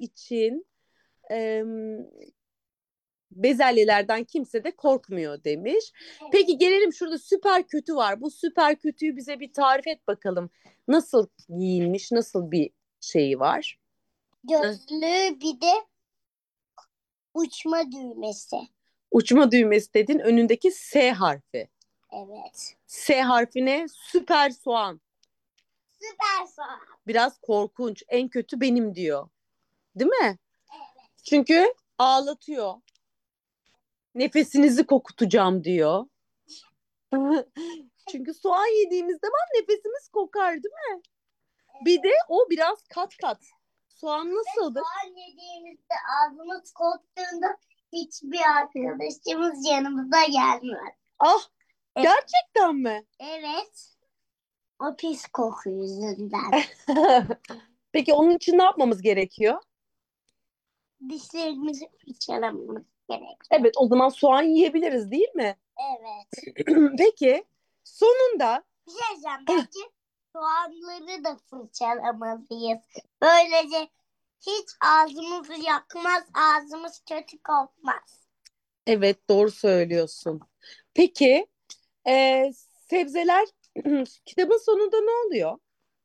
için e, bezelyelerden kimse de korkmuyor demiş. Peki gelelim, şurada süper kötü var. Bu süper kötüyü bize bir tarif et bakalım. Nasıl giyinmiş, nasıl bir şeyi var? Gözlüğü bir de uçma düğmesi. Uçma düğmesi dedin, önündeki S harfi. Evet. S harfine süper soğan. Süper soğan. Biraz korkunç. En kötü benim diyor. Değil mi? Çünkü ağlatıyor. Nefesinizi kokutacağım diyor. Çünkü soğan yediğimiz zaman nefesimiz kokar, değil mi? Bir de o biraz kat kat. Soğan nasıldır? Soğan yediğimizde ağzımız koktuğunda hiçbir arkadaşımız yanımıza gelmez. Ah, gerçekten mi? Evet. O pis koku yüzünden. Peki onun için ne yapmamız gerekiyor? Dişlerimizi fırçalamamız gerek. Evet, o zaman soğan yiyebiliriz, değil mi? Evet. Peki sonunda Bir şey diyeceğim. Belki soğanları da fırçalamalıyız. Böylece hiç ağzımızı yakmaz, ağzımız kötü kokmaz. evet, doğru söylüyorsun. Peki e, sebzeler kitabın sonunda ne oluyor?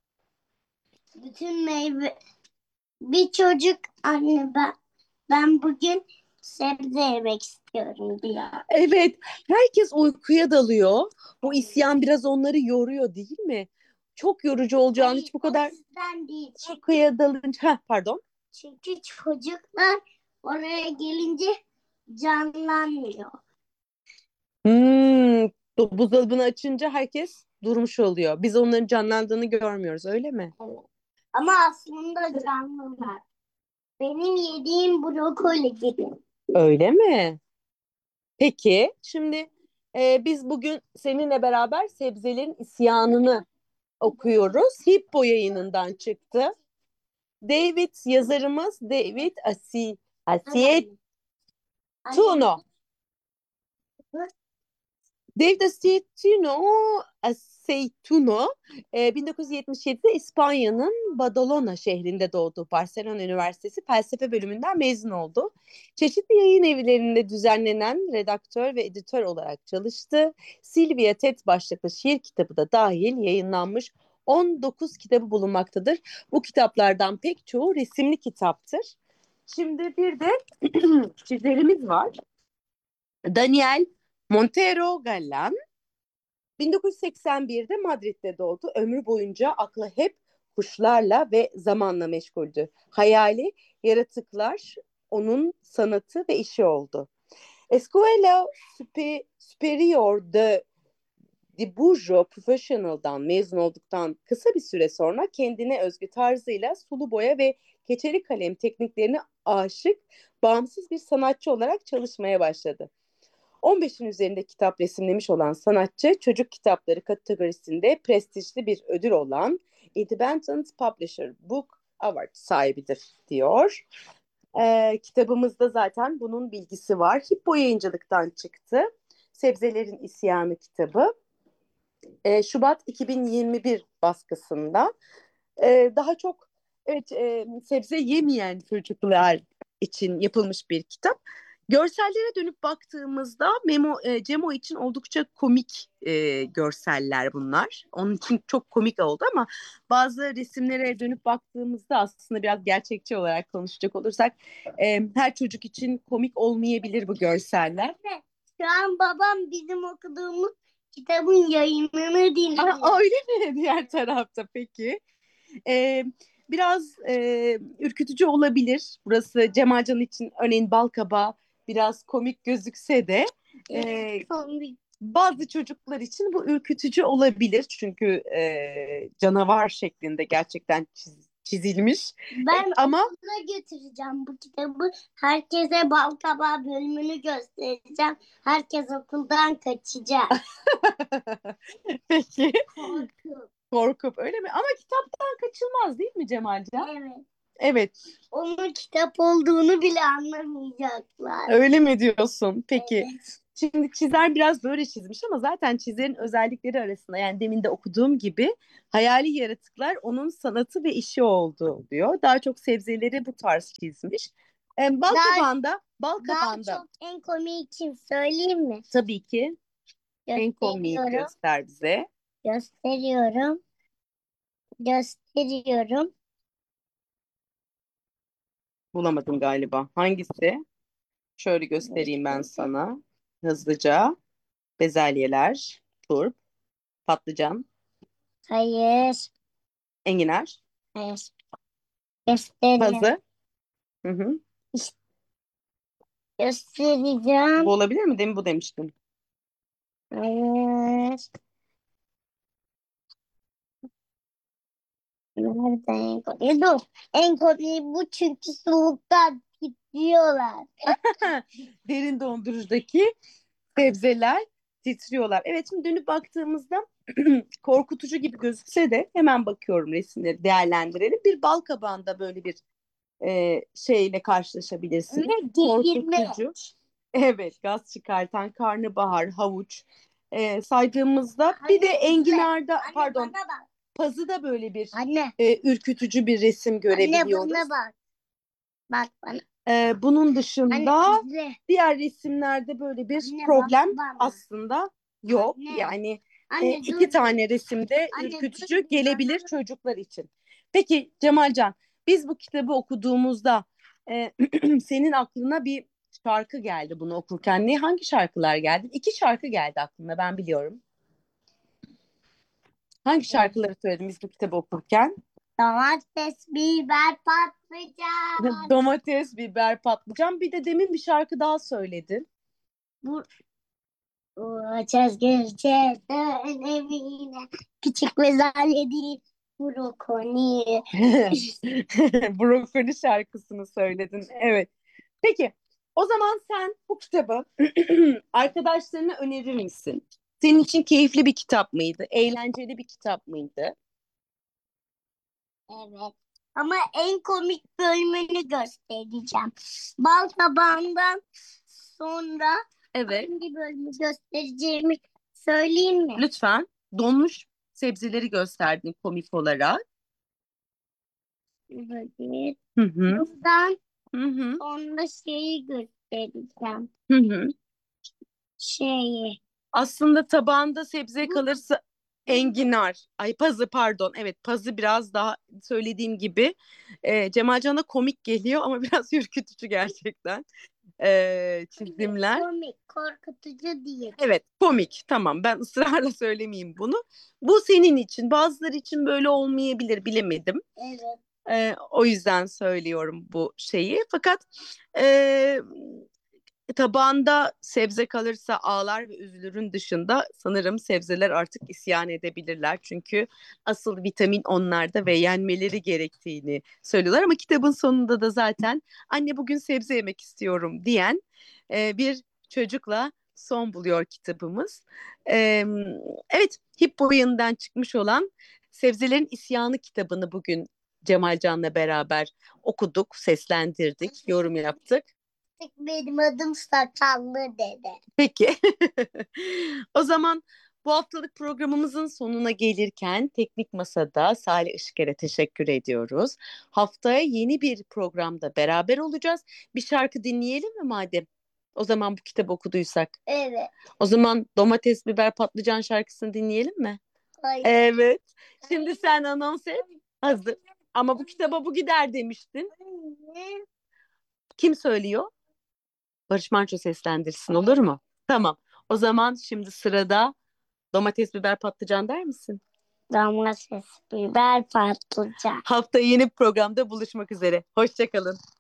Bütün meyve... Bir çocuk anne ben bugün sebze yemek istiyorum diyor. Evet, herkes uykuya dalıyor. Bu isyan biraz onları yoruyor, değil mi? Çok yorucu olacağını hiç bu kadar O sizden değil. uykuya dalınca... Heh, pardon. Çünkü çocuklar oraya gelince canlanmıyor. Hmm, buzdolabını açınca herkes durmuş oluyor. Biz onların canlandığını görmüyoruz, öyle mi? Evet. Ama aslında canlılar. Benim yediğim brokoli gibi. Öyle mi? Peki, şimdi biz bugün seninle beraber Sebzelerin İsyanı'nı okuyoruz. Hippo yayınından çıktı. Yazarımız David Asietuno. David Aceytuno 1977'de İspanya'nın Badalona şehrinde doğdu. Barcelona Üniversitesi Felsefe bölümünden mezun oldu. Çeşitli yayın evlerinde düzenlenen redaktör ve editör olarak çalıştı. Silvia Tet başlıklı şiir kitabı da dahil yayınlanmış 19 kitabı bulunmaktadır. Bu kitaplardan pek çoğu resimli kitaptır. Şimdi bir de çizerimiz var. Daniel Montero Galán 1981'de Madrid'de doğdu. Ömrü boyunca aklı hep kuşlarla ve zamanla meşguldü. Hayali, yaratıklar onun sanatı ve işi oldu. Escuela Superior de Dibujo Professional'dan mezun olduktan kısa bir süre sonra kendine özgü tarzıyla sulu boya ve keçeli kalem tekniklerine aşık, bağımsız bir sanatçı olarak çalışmaya başladı. 15'in üzerinde kitap resimlemiş olan sanatçı, çocuk kitapları kategorisinde prestijli bir ödül olan Independent Publisher Book Award sahibidir diyor. Kitabımızda zaten bunun bilgisi var. Hippo Yayıncılık'tan çıktı. Sebzelerin İsyanı kitabı. Şubat 2021 baskısında. Daha çok evet, sebze yemeyen çocuklar için yapılmış bir kitap. Görsellere dönüp baktığımızda Cemo için oldukça komik görseller bunlar. Onun için çok komik oldu ama bazı resimlere dönüp baktığımızda aslında biraz gerçekçi olarak konuşacak olursak her çocuk için komik olmayabilir bu görseller. Şu an babam bizim okuduğumuz kitabın yayınını dinliyor. Öyle mi diğer tarafta peki? Ee, Biraz ürkütücü olabilir. Burası Cemalcan için örneğin Balkaba biraz komik gözükse de bazı çocuklar için bu ürkütücü olabilir. Çünkü canavar şeklinde gerçekten çizilmiş. Ben ama okula götüreceğim bu kitabı. Herkese Balkabağı bölümünü göstereceğim. Herkes okuldan kaçacak. peki Korkup. korkup öyle mi? Ama kitaptan kaçılmaz değil mi Cemalcan? Evet. Evet. Onun kitap olduğunu bile anlamayacaklar. Öyle mi diyorsun? Peki. Evet. Şimdi çizer biraz böyle çizmiş ama zaten çizerin özellikleri arasında yani demin de okuduğum gibi hayali yaratıklar onun sanatı ve işi oldu diyor. Daha çok sebzeleri bu tarz çizmiş. Bal Daha, kabağında, bal daha kabağında çok en komik kim söyleyeyim mi? tabii ki en komiği Gösteriyorum. göster bize. Gösteriyorum. Gösteriyorum. Bulamadım galiba. Hangisi? Şöyle göstereyim ben sana hızlıca. Bezelyeler, turp, patlıcan, Hayır. enginar, Hayır. Göstereyim. pazı. Hı hı. Bu Göstereceğim. olabilir mi? Demin bu demiştim. Hayır. Nerede en komik? Dur. En komik bu çünkü soğuktan titriyorlar. Derin dondurucudaki sebzeler titriyorlar. Evet, şimdi dönüp baktığımızda korkutucu gibi gözükse de hemen bakıyorum resimleri değerlendirelim. Bir bal kabağında böyle bir şeyle karşılaşabilirsiniz. Ve geğirme. Korkutucu. Evet, gaz çıkartan karnabahar, havuç saydığımızda bir de enginarda Anne pardon bana bak. pazıda böyle bir Anne. ürkütücü bir resim Anne görebiliyoruz. bana bak. Bak bana. Bunun dışında Anne izle. diğer resimlerde böyle bir Anne problem bak bana. aslında yok. Anne. Yani Anne iki dur. tane resimde Anne ürkütücü dur. gelebilir çocuklar için. Peki Cemalcan, biz bu kitabı okuduğumuzda senin aklına bir şarkı geldi bunu okurken. Hangi şarkılar geldi? İki şarkı geldi aklına, ben biliyorum. Hangi şarkıları söyledim biz bu kitabı okurken? Domates, biber, patlıcan. Domates, biber, patlıcan. Bir de demin bir şarkı daha söyledin. Bu uçacağız göreceğiz evine. Küçük bezelye değil. Brokoli. Brokoli şarkısını söyledin. Evet. Peki, o zaman sen bu kitabı arkadaşlarına önerir misin? Senin için keyifli bir kitap mıydı? Eğlenceli bir kitap mıydı? Evet. Ama en komik bölümünü göstereceğim. Bal kabağından sonra Evet. hangi bölümü göstereceğimi söyleyeyim mi? Lütfen. Donmuş sebzeleri gösterdin komik olarak. Evet. Hı hı. Buradan Hı hı. sonra şeyi göstereceğim. Hı hı. Şeyi. Aslında tabağında sebze kalırsa enginar, ay pazı pardon, evet pazı biraz daha söylediğim gibi Cemalcan'a komik geliyor ama biraz ürkütücü gerçekten çizimler. Komik, korkutucu değil. Evet, komik, tamam, ben ısrarla söylemeyeyim bunu. Bu senin için, bazıları için böyle olmayabilir, bilemedim. Evet. O yüzden söylüyorum bu şeyi. Fakat e, tabağında sebze kalırsa ağlar ve üzülürün dışında sanırım sebzeler artık isyan edebilirler. Çünkü asıl vitamin onlarda ve yenmeleri gerektiğini söylüyorlar. Ama kitabın sonunda da zaten anne bugün sebze yemek istiyorum diyen bir çocukla son buluyor kitabımız. E, evet, Hippo yayından çıkmış olan Sebzelerin İsyanı kitabını bugün Cemalcan'la beraber okuduk, seslendirdik, yorum yaptık. Benim adım Sakallı Dede. Peki. O zaman bu haftalık programımızın sonuna gelirken Teknik Masa'da Salih Işıker'e teşekkür ediyoruz. Haftaya yeni bir programda beraber olacağız. Bir şarkı dinleyelim mi madem? O zaman bu kitabı okuduysak. Evet. O zaman domates, biber, patlıcan şarkısını dinleyelim mi? Hayır. Evet. Şimdi sen anons et. Hazır. Ama bu kitaba bu gider demiştin. Kim söylüyor? Barış Manço seslendirsin, olur mu? Tamam. O zaman şimdi sırada domates, biber, patlıcan der misin? Domates, biber, patlıcan. Haftaya yeni programda buluşmak üzere. Hoşça kalın.